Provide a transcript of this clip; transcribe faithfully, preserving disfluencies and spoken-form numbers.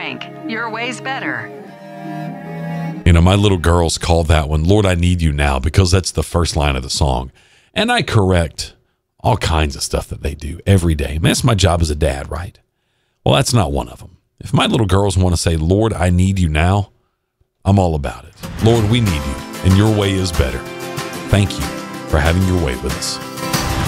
Frank, your way's better. You know, my little girls call that one, Lord, I Need You Now, because that's the first line of the song. And I correct all kinds of stuff that they do every day. I mean, that's my job as a dad, right? Well, that's not one of them. If my little girls want to say, Lord, I need you now, I'm all about it. Lord, we need you, and your way is better. Thank you for having your way with us.